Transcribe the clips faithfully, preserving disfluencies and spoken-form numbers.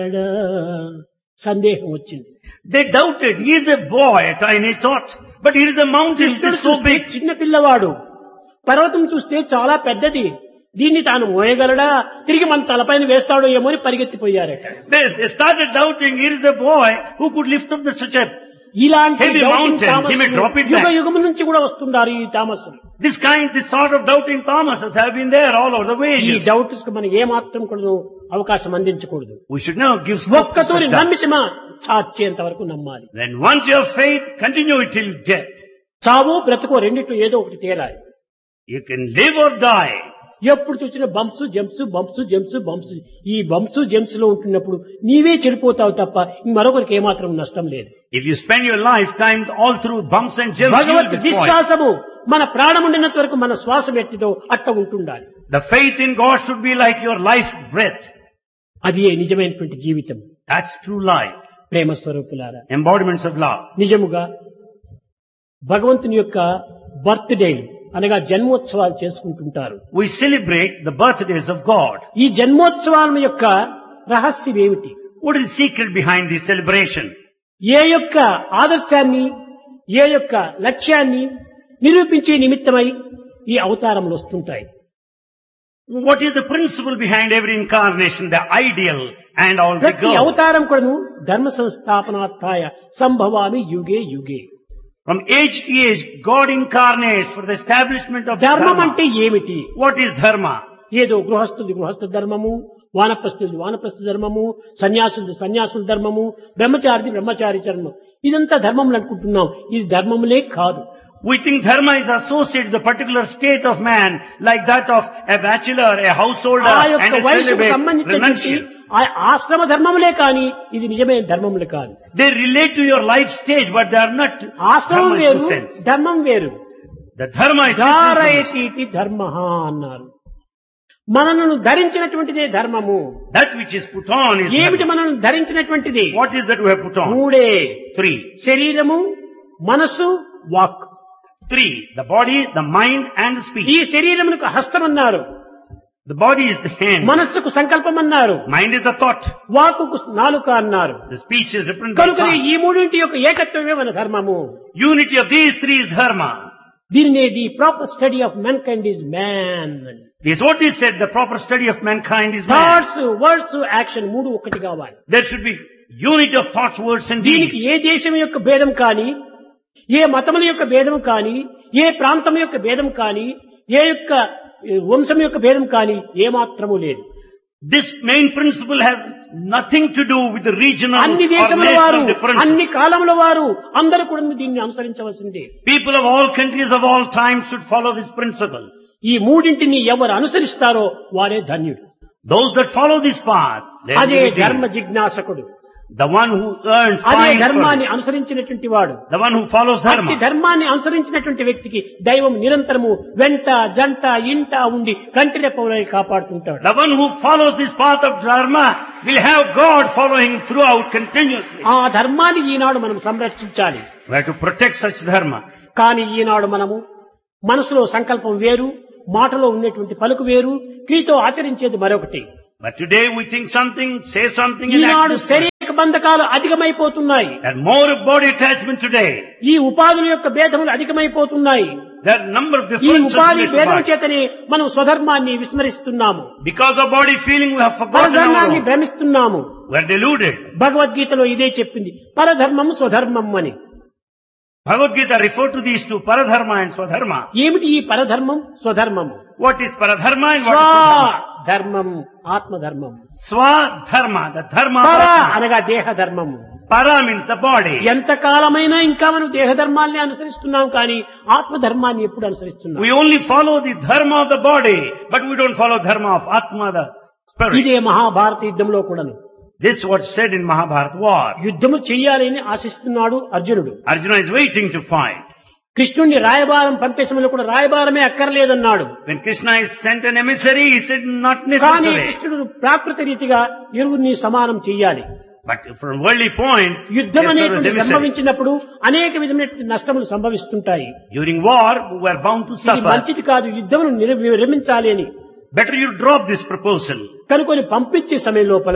సందేహం వచ్చింది. They doubted. He is a boy, a tiny thought. But here is a mountain which is so big. చిన్న పిల్లవాడు, పర్వతం చూస్తే చాలా పెద్దది, దీన్ని తాను మోయగలడా, తిరిగి మన తలపైన వేస్తాడో ఏమో అని పరిగెత్తిపోయారట. They, they started doubting. Here is a boy who could lift up the, such a ఇలాంటి heavy mountain. He may drop it యుగ back. యుగం నుంచి కూడా వస్తున్నారు ఈ తామస్సులు. This kind, this sort of doubting Thomases have been there all over the ఈ ages. Doubts కు మనం ఏ మాత్రం కూడా అవకాశం అందించకూడదు. We should now give scope to ఒక్కతోని such doubts. నమ్మితమా చాచేంత వరకు నమ్మాలి. Then once you have faith, continue it till death. చావు బ్రతుకో రెండిట్లో ఏదో ఒకటి తేలాలి. You can live or die. ఎప్పుడు చూసిన bumps jumps bumps jumps bumps, ఈ బంప్స్ జంప్స్ లో ఉంటున్నప్పుడు నీవే చెడిపోతావు తప్ప మరొకరికి ఏమాత్రం నష్టం లేదు. If you spend your lifetime all through bumps and jumps, you will Bhagwat be spoiled. విశ్వాసము మన ప్రాణముండినంత వరకు మన శ్వాస ఎట్టిదో అట్ట ఉంటుండాలి. The faith in God should be like your life breath. అది నిజమైనటువంటి జీవితం. That's true life. ప్రేమ స్వరూపులారా, Embodiments of love. నిజముగా భగవంతుని యొక్క బర్త్డే అనగా జన్మోత్సవాలు చేసుకుంటుంటారు. We celebrate the birthdays of God. ఈ జన్మోత్సవాల యొక్క రహస్యం ఏమిటి? What is the secret behind this celebration? ఏ యొక్క ఆదర్శాన్ని, ఏ యొక్క లక్ష్యాన్ని నిరూపించే నిమిత్తమై ఈ అవతారములు వస్తుంటాయి. What is the principle behind every incarnation, the ideal and all the ప్రతి goal? అవతారం కూడాను ధర్మ సంస్థాపనార్థాయ సంభవామి యుగే యుగే. From age to age, God incarnates for the establishment of ధర్మం dharma. అంటే ఏమిటి? What is dharma? ఏదో గృహస్థుది గృహస్థ ధర్మము, వానప్రస్థుది వానప్రస్థ ధర్మము, సన్యాసులది సన్యాసుల ధర్మము, బ్రహ్మచారిది బ్రహ్మచారి ధర్మం. ఇదంతా ధర్మములు అనుకుంటున్నాం. ఇది ధర్మములే కాదు. We think dharma is associated with the particular state of man, like that of a bachelor, a householder, ఆ and యొక్క a వయసుకు celibate సంబంధించినటువంటి renunciant. ఆ ఆశ్రమ ధర్మములే కాని ఇది నిజమైన ధర్మములు కాదు. They relate to your life stage, but they are not ఆశ్రమం dharma in వేరు, true sense. ధర్మం వేరు. The dharma is different from this. ధారయతి ధర్మ అన్నారు. మనను ధరించినటువంటిదే ధర్మము. That which is put on is ఏమిటి dharma. మనల్ని ధరించినటువంటిది? What is that we have put on? మూడే. Three. శరీరము, మనస్సు, walk. Three. The body, the mind, and the speech. ఈ శరీరమునకు హస్తం అన్నారు, The body is the hand. మనస్సుకు సంకల్పం అన్నారు, Mind is the thought. వాకుకు నాలుక అన్నారు. The speech is represented by కనుక tongue. ఈ మూడింటి యొక్క ఏకత్వమే మన ధర్మము. Unity of these three is dharma. దీనినే the proper study of man kind is man. This is what is said, the proper study of mankind is man. Thoughts, words, action మూడు ఒకటి కావాలి. There should be unity of thoughts, words and దీనికి deeds. ఏ దేశం యొక్క భేదం కానీ, ఏ మతముల యొక్క భేదం కానీ, ఏ ప్రాంతం యొక్క భేదం కానీ, ఏ యొక్క వంశం యొక్క భేదం కానీ ఏమాత్రము లేదు. This main principle has nothing to do with the regional or అన్ని దేశముల వారు, national differences. అన్ని కాలముల వారు అందరూ కూడా దీన్ని అనుసరించవలసిందే. People of all countries of all times should follow this principle. ఈ మూడింటిని ఎవరు అనుసరిస్తారో వారే ధన్యుడు. Those that follow this path, they will అదే be redeemed. ధర్మ జిజ్ఞాసకుడు. The one who earns అదే finds for ధర్మాన్ని this. అనుసరించినటువంటి వాడు. The one who follows అట్టి dharma. ధర్మాన్ని అనుసరించినటువంటి వ్యక్తికి దైవం నిరంతరము వెంట జంట ఇంట ఉండి కంటిరెప్పవలై కాపాడుతుంటాడు. The one who follows this path of dharma will have God following throughout continuously. ఆ ధర్మాన్ని ఈనాడు మనం సంరక్షించాలి. We have to protect such dharma. కానీ ఈనాడు మనము మనసులో సంకల్పం వేరు, మాటలో ఉన్నటువంటి పలుకు వేరు, క్రియతో ఆచరించేది మరొకటి. But today we think something, say something, and Eenadu act different. శరీర బంధకాలు అధికమైపోతున్నాయి. There are more body attachment today. ఈ ఉపాధుల యొక్క భేదములు అధికమైపోతున్నాయి. There are number of ఈ differences. ఉపాధి in this భేదం body. చేతనే మనం స్వధర్మాన్ని విస్మరిస్తున్నాము, Because of body feeling, we have forgotten our పరధర్మాన్ని own. భ్రమిస్తున్నాము. We are deluded. భగవద్గీతలో ఇదే చెప్పింది, పరధర్మం స్వధర్మం అని. Bhagavad Gita referred to these two, paradharma and swadharma. ఏమిటి ఈ పరధర్మం స్వధర్మము? What is paradharma and what is swadharma? స్వధర్మం ఆత్మధర్మం. Swadharma, the dharma. పర of Atma. అనగా దేహధర్మము. Para means the body. ఎంతకాలమైనా ఇంకా మనం దేహధర్మాన్ని అనుసరిస్తున్నాం కానీ ఆత్మధర్మాన్ని ఎప్పుడు అనుసరిస్తున్నాం? We only follow the dharma of the body, but we don't follow dharma of Atma, the spirit. ఇదే మహాభారత యుద్ధంలో కూడాను. This is what said in Mahabharata war. యుద్ధము చెయ్యాలని ఆశిస్తున్నాడు అర్జునుడు. Arjuna is waiting to fight. కృష్ణుణ్ణి రాయబారం పంపే సమయంలో కూడా రాయబారమే అక్కర్లేదన్నాడు. When Krishna is sent an emissary, he said not కానీ necessary. కృష్ణుడు ప్రాకృత రీతిగా ఇరువురిని సమానం చెయ్యాలి. But from worldly point, యుద్ధం yes, sir, అనేటువంటి was emissary. సంభవించినప్పుడు అనేక విధమైనటువంటి నష్టములు సంభవిస్తుంటాయి. During war, we are bound to ఇది suffer. మంచిది కాదు, యుద్ధమును నిర- విరమించాలి అని Better you drop this proposal. కనుకొని పంపించే సమయం లోపల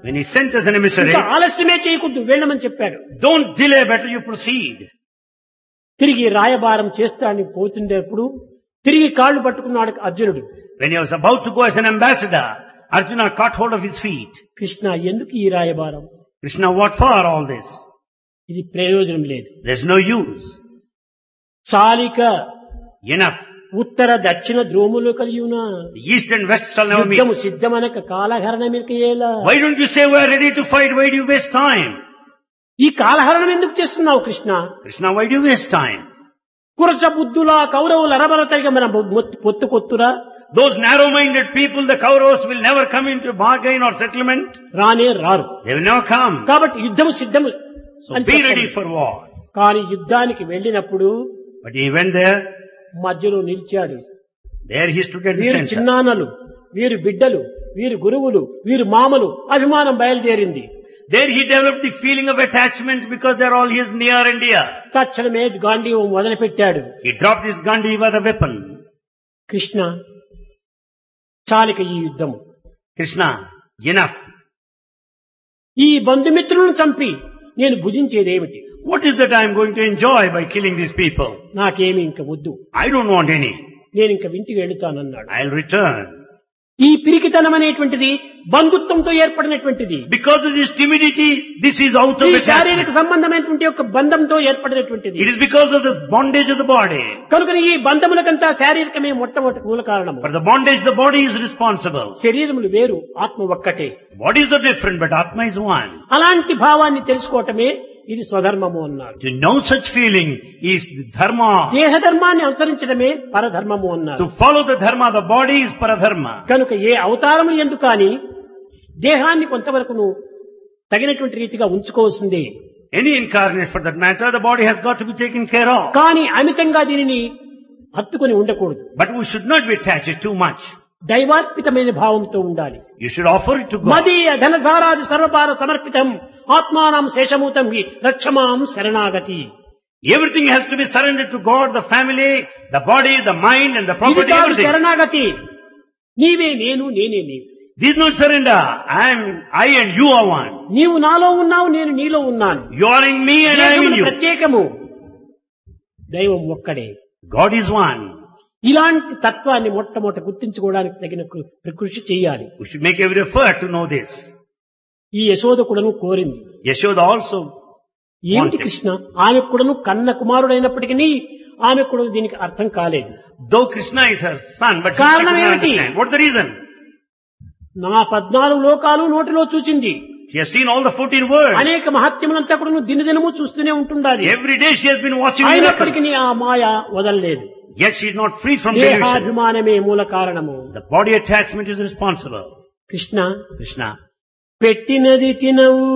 When he sent as an emissary, ఇంకా ఆలస్యమే చేయకూడదు, వెళ్ళమని చెప్పాడు. don't delay, better you proceed. తిరిగి రాయబారం చేస్తానని పోతుండేప్పుడు తిరిగి కాళ్ళు పట్టుకున్నాడు అర్జునుడు. When he was about to go as an ambassador, Arjuna caught hold of his feet. Krishna, ఎందుకు ఈ రాయబారం? Krishna, what for all this? ఇది ప్రయోజనం లేదు. There's no use. చాలిక Enough. ఉత్తర దక్షిణ ధ్రువములు కలియునా, The east and west shall never meet. యుద్ధము సిద్ధమనక కాలహరణమికయేలా. Why don't you say we are ready to fight? Why do you waste time? ఈ కాలహరణం ఎందుకు చేస్తున్నావు Krishna? Krishna, why do you waste time? కురస బుద్ధులా కౌరవుల అరబల తరిగ మన పొత్తు కొత్తురా. Those narrow-minded people, the Kauravas, will never come into bargain or settlement. రానే రారు. They will never come. కాబట్టి యుద్ధము సిద్ధము. So be ready for war. కానీ యుద్ధానికి వెళ్ళినప్పుడు But he went there. మధ్యలో నిలిచాడు. There he stood at the వీరు center. చిన్నాన్నలు, వీరు బిడ్డలు, వీరు గురువులు, వీరు మామలు, అభిమానం బయలుదేరింది. There he developed the feeling of attachment because they're all his near and dear. తక్షణమే గాంధీవం మొదలుపెట్టాడు. He dropped his Gandiva, the weapon. Krishna, చాలిక ఈ యుద్ధము. Krishna, enough. ఈ బంధుమిత్రులను చంపి నేను భుజించేదేమిటి? What is that I am going to enjoy by killing these people? నాకేమి ఇంక వద్దు, I don't want any. నేను ఇంక ఇంటికి వెళుతానన్నాడు. I'll return. ఈ పిరికితనం అనేటువంటిది బంధుత్వంతో ఏర్పడినటువంటిది. Because of this timidity, this is out of ఈ శారీరక attachment. సంబంధమైనటువంటి యొక్క బంధంతో ఏర్పడినటువంటిది. It is because of this bondage of the body. కనుక ఈ బంధములకంతా శారీరకమే మొట్టమొదటి మూల కారణము. For the bondage, the body is responsible. శరీరములు వేరు, ఆత్మ ఒక్కటే. Bodies are different, but Atma is one. అలాంటి భావాన్ని తెలుసుకోవటమే ఇది స్వధర్మము అన్నారు. To know such feeling is dharma. దేహధర్మాన్ని అనుసరించడమే పరధర్మము అన్నారు. To follow the dharma, the body is paradharma. కనుక ఏ అవతారములు ఎందుకు కానీ దేహాన్ని కొంతవరకును తగినటువంటి రీతిగా ఉంచుకోవాల్సిందే. Any incarnate for that matter, the body has got to be taken care of. కానీ అమితంగా దీనిని హత్తుకొని ఉండకూడదు. But we should not be attached too much. దైవాత్మితమైన భావంతో ఉండాలి. You should offer it to God. మదీయ ధనధారాది సర్వపార సమర్పితం ఆత్మానం శేషమూతం హి రక్షమాం శరణాగతి. Everything has to be surrendered to God, the family, the body, the mind and the ఇది property, కాదు everything. శరణాగతి. నీవే నేను, నేనే నీవు. This is not surrender. I am, I and you are one. నీవు నాలో ఉన్నావు, నేను నీలో ఉన్నాను. You are in me and I am in దేహములు you. ప్రత్యేకము, దైవం ఒక్కడే. God is one. ఇలాంటి తత్వాన్ని మొట్టమొదట గుర్తించుకోవడానికి తగిన కృ- కృషి చేయాలి. We should make every effort to know this. ఈ యశోద కూడాను కోరింది. Yashoda also ఏమిటి wanted. కృష్ణ, ఆమె కూడాను కన్న కుమారుడైనప్పటికీ ఆమె కూడా దీనికి అర్థం కాలేదు. Though Krishna is her son, but she could కారణం not ఏమిటి? understand. What's the reason? నా పద్నాలుగు లోకాలు నోటిలో చూచింది. She has seen all the fourteen words. అనేక మహత్యములంతా కూడా దినదినము చూస్తూనే ఉంటుండాలి. Every day she has been watching అయినప్పటికీ miracles. ఆ మాయ వదలలేదు. Yet she is not free from delusion. దేహాభిమానమే మూల కారణము. The body attachment is responsible. Krishna, Krishna, పెట్టినది తినవు,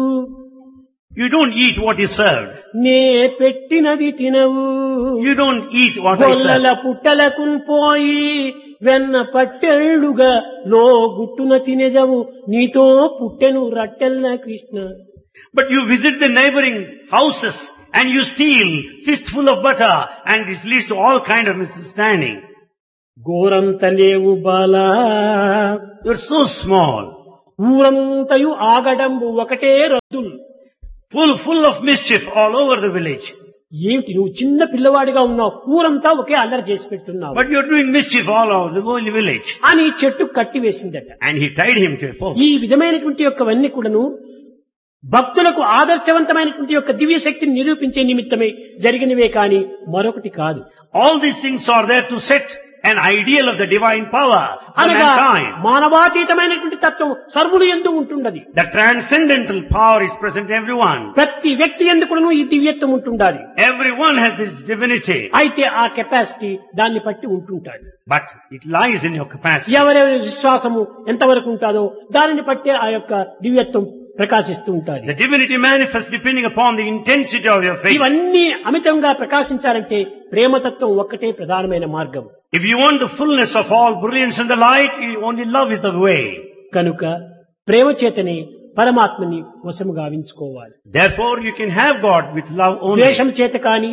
you don't eat what is served. నే పెట్టినది తినవు. You don't eat what I గొల్లల serve. పుట్టలకు పోయి వెన్న పట్టెళ్ళుగా లో గుట్టున తినేదవు, నీతో పుట్టెను రట్టెల్న Krishna. But you visit the neighboring houses and you steal fistful of butter and it leads to all kind of misunderstanding. గోరంత లేవు Bala, You're so small, ఊరంతయు ఆగడంబు ఒకటే రద్దులు. full, full of mischief all over the village. ఏమిటి నువ్వు చిన్న పిల్లవాడిగా ఉన్నావు, ఊరంతా ఒకే అల్లరి చేసి పెడుతున్నావు But you're doing mischief all over the whole village. అని చెట్టు కట్టి వేసిందట. And he tied him to a post. ఈ విధమైనటువంటి యొక్కవన్నీ కూడాను భక్తులకు ఆదర్శవంతమైనటువంటి యొక్క దివ్య శక్తిని నిరూపించే నిమిత్తమే జరిగినవే కాని మరొకటి కాదు. All these things are there to set an ideal of the divine power for అనగా mankind. మానవాతీతమైనటువంటి తత్వం సర్వులు యందు ఉంటున్నది. The transcendental power is present in everyone. ప్రతి వ్యక్తి యందు కూడాను ఈ దివ్యత్వం ఉంటుండాలి. Everyone has this divinity. అయితే ఆ కెపాసిటీ దాన్ని బట్టి ఉంటుంటాడు. But it lies in your capacity. ఎవరెవరి విశ్వాసము ఎంతవరకు ఉంటుందో దానిని బట్టే ఆ యొక్క దివ్యత్వం ప్రకాశిస్తూ ఉంటారు. The divinity manifests depending upon the intensity of your faith. ఇవన్నీ అమితంగా ప్రకాశించాలంటే ప్రేమతత్వం ఒక్కటే ప్రధానమైన మార్గం. If you want the fullness of all brilliance and the light, you only love is the way. కనుక ప్రేమ చేతనే పరమాత్మని వశము గావించుకోవాలి. Therefore, you can have God with love only. ద్వేషం చేత కాని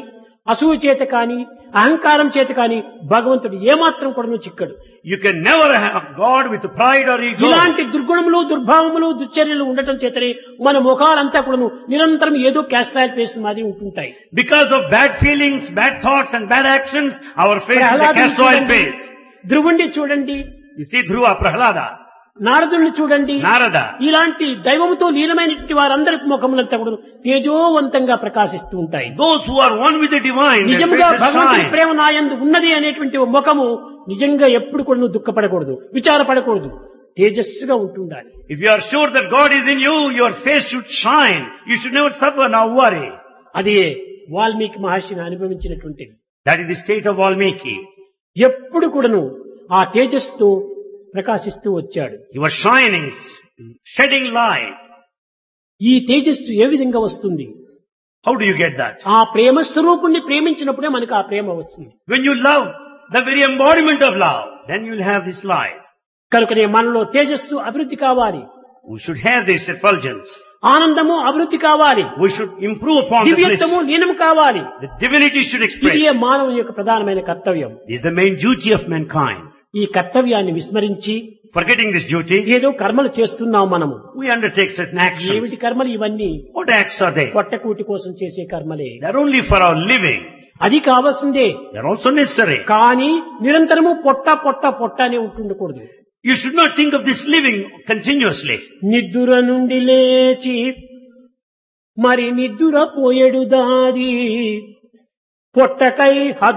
అసూయ చేత కాని అహంకారం చేత కాని భగవంతుడు ఏమాత్రం కూడా చిక్కడు. You can never have God with pride or ego. ఇలాంటి దుర్గుణములు దుర్భావములు దుశ్చర్యలు ఉండటం చేతనే మన ముఖాలంతా కూడా నిరంతరం ఏదో క్యాస్ట్రాయల్ ఫేస్ మాదిరి ఉంటుంటాయి. Because of bad feelings, bad thoughts and bad actions, our face is a castor oil face. ధ్రువుణ్ణి చూడండి, You see Dhruva, Prahlada, నారదుణ్ణి చూడండి, Narada. ఇలాంటి దైవముతో లీనమైనటువంటి వారందరి ముఖములంతా కూడా తేజోవంతంగా ప్రకాశిస్తూ ఉంటాయి. Those who are one with the divine, their నిజంగా faces భగవంతుని shine. ప్రేమ నాయందు ఉన్నది అనేటువంటి ముఖము నిజంగా ఎప్పుడు కూడా నువ్వు దుఃఖపడకూడదు, విచారపడకూడదు, తేజస్సుగా ఉంటుండాలి. If you are sure that God is in you, your face should shine. You should never suffer nor worry. అదే వాల్మీకి మహర్షిని అనుభవించినటువంటిది. That is the state of Valmiki. ఎప్పుడు కూడాను ఆ తేజస్సుతో ప్రకాశిస్తూ వచ్చాడు. He was shining, shedding light. ఈ తేజస్సు ఏ విధంగా వస్తుంది? How do you get that? ఆ ప్రేమ స్వరూపుణ్ణి ప్రేమించినప్పుడే మనకు ఆ ప్రేమ వస్తుంది. When you love the very embodiment of love, then you will have this light. కనుకనే మనలో తేజస్సు అభివృద్ధి కావాలి, We should have this effulgence. ఆనందము అభివృద్ధి కావాలి, We should improve upon the దివ్యత్వము bliss. లీనం కావాలి. The divinity should express. ఇది మానవుని యొక్క ప్రధానమైన కర్తవ్యం. This is the main duty of mankind. ఈ కర్తవ్యాన్ని విస్మరించి Forgetting this duty, ఏదో కర్మలు చేస్తున్నాం మనము. we undertake certain actions. ఏమిటి కర్మలు ఇవన్నీ? What acts are they? పొట్టకూటి కోసం చేసే కర్మలే. They are only for our living. అది కావాల్సిందే, They are also necessary. కానీ నిరంతరము పొట్ట పొట్ట పొట్ట అనే ఉంటుండకూడదు. You should not think of this living continuously. నిద్దుర నుండి లేచి మరి నిద్దుర పోయేడు దారి పొట్టకై